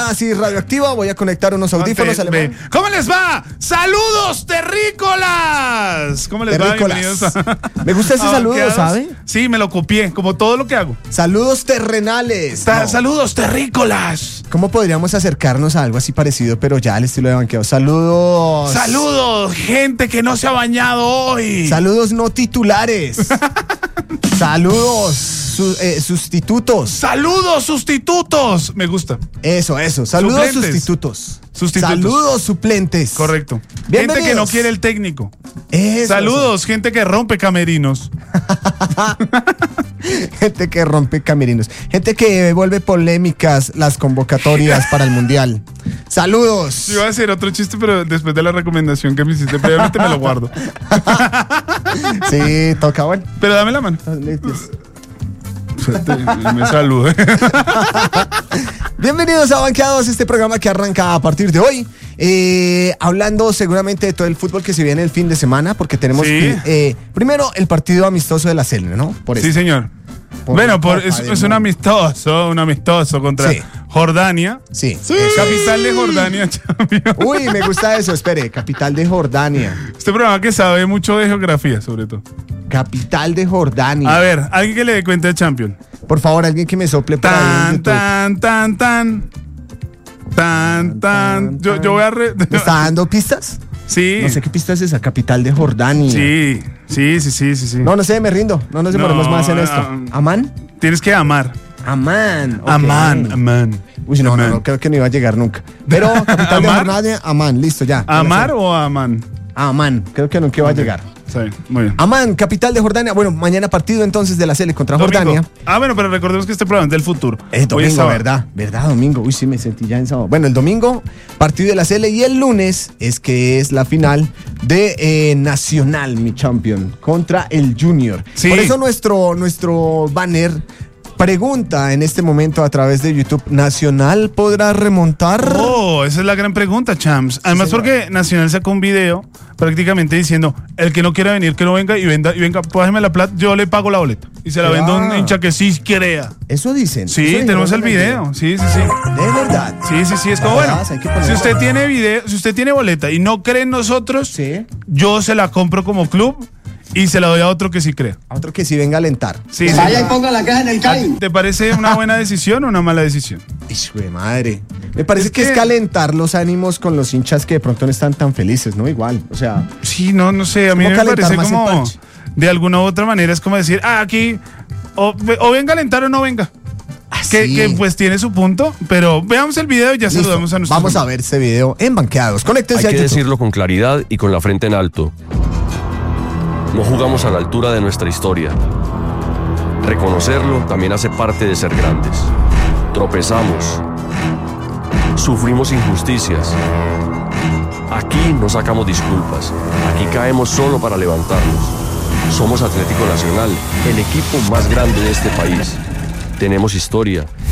Ahora sí, Radioactiva, voy a conectar unos audífonos. ¿Cómo les va? ¡Saludos, terrícolas! ¿Cómo les va? Bienvenidos a... Me gusta ese saludo, ¿sabe? Sí, me lo copié, como todo lo que hago. Saludos terrenales. Saludos, terrícolas. ¿Cómo podríamos acercarnos a algo así parecido, pero ya al estilo de Banqueado? Saludos. Saludos, gente que no se ha bañado hoy. Saludos no titulares. Saludos, sustitutos. Saludos, sustitutos. Me gusta. Eso. Saludos, sustitutos. Saludos, suplentes. Correcto. Gente que no quiere el técnico. Eso. Saludos, gente que rompe camerinos. Gente que rompe camerinos. Gente que vuelve polémicas las convocatorias para el Mundial. Saludos. Yo iba a hacer otro chiste, pero después de la recomendación que me hiciste previamente me lo guardo. Sí, toca, bueno. Pero dame la mano. Me salude. Bienvenidos a Banqueados, este programa que arranca a partir de hoy, hablando seguramente de todo el fútbol que se viene el fin de semana, porque tenemos primero el partido amistoso de la CL, ¿no? Por sí, señor. Es un amistoso contra Jordania. Sí. Capital de Jordania. Uy, me gusta eso, espere, capital de Jordania. Este programa que sabe mucho de geografía, sobre todo. Capital de Jordania. A ver, alguien que le dé cuenta de Champions. Por favor, alguien que me sople para ahí en YouTube. Yo voy a... ¿Me está dando pistas? Sí. No sé qué pista es esa, capital de Jordania. Sí. No sé, me rindo. No nos demoremos más en esto. ¿Amán? Tienes que amar. Amán. Okay. Amán. Uy, no, creo que no iba a llegar nunca. Pero capital de Jordania, Amán, listo, ya. ¿Amar o Amán? Amán, creo que nunca iba a llegar. Sí, muy bien. Amán, capital de Jordania. Bueno, mañana partido entonces de la CL contra Jordania. Bueno, pero recordemos que este programa es del futuro. Es domingo, ¿verdad? Domingo. Uy, sí, me sentí ya en sábado. Bueno, el domingo, partido de la CL, y el lunes es la final de Nacional, mi champion, contra el Junior. Sí. Por eso nuestro banner pregunta en este momento a través de YouTube: ¿Nacional podrá remontar? Oh, esa es la gran pregunta, champs. Además, porque Nacional sacó un video prácticamente diciendo: el que no quiera venir, que no venga, y venga, págame la plata, yo le pago la boleta. Y se la vendo a un hincha que sí crea. Eso dicen. Sí, tenemos el video. Sí. De verdad. Sí, es como, bueno, si usted tiene video, si usted tiene boleta y no cree en nosotros, yo se la compro como club y se la doy a otro que sí crea. A otro que sí venga a alentar. Sí. Vaya y ponga la caja en el CAI. ¿Te parece una buena decisión o una mala decisión? Hijo de madre. Me parece que es calentar los ánimos con los hinchas que de pronto no están tan felices, ¿no? Igual, o sea... Sí, no sé, a mí me parece como... De alguna u otra manera es como decir, aquí, o venga a alentar o no venga. Que pues tiene su punto, pero veamos el video y ya saludamos a nuestros... Vamos a ver ese video en Banqueados. Conéctense a YouTube. Hay que decirlo con claridad y con la frente en alto. No jugamos a la altura de nuestra historia. Reconocerlo también hace parte de ser grandes. Tropezamos. Sufrimos injusticias. Aquí no sacamos disculpas. Aquí caemos solo para levantarnos. Somos Atlético Nacional, el equipo más grande de este país. Tenemos historia